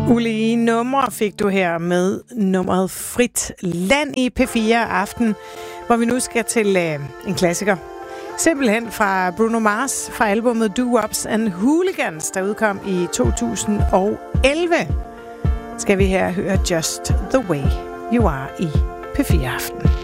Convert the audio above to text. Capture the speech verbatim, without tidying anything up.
Ulige numre fik du her med nummeret Frit Land i P fire Aften, hvor vi nu skal til øh, en klassiker. Simpelthen fra Bruno Mars fra albumet Doo-Wops and Hooligans, der udkom i to tusind og elleve. Skal vi her høre Just the Way You Are i P fire Aften.